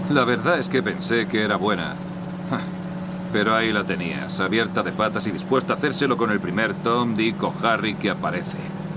La verdad es que pensé que era buena. Pero ahí la tenías, abierta de patas y dispuesta a hacérselo con el primer Tom, Dick o Harry que aparece.